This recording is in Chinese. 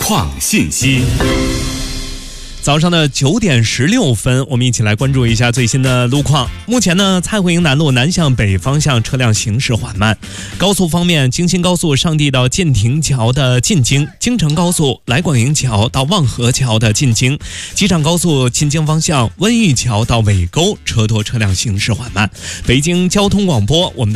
创信息。 早上的9点16分，我们一起来关注一下最新的路况。目前呢，蔡慧营南路南向北方向车辆行驶缓慢。高速方面，京新高速上地到建亭桥的进京，京承高速来广营桥到望河桥的进京，机场高速进京方向温榆桥到尾沟车多，车辆行驶缓慢。北京交通广播，我们的